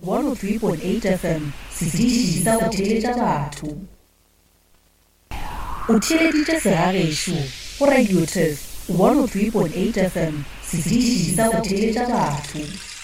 103.8 FM sediši sa go theeletša batho. O theeleditše segagešo go Radio Turf 103.8 FM sediši sa go theeletša batho.